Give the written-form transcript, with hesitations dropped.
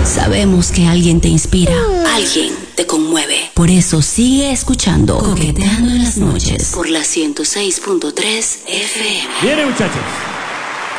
Sabemos que alguien te inspira, alguien te conmueve. Por eso sigue escuchando Coqueteando en las noches por la 106.3 FM. Viene, muchachos.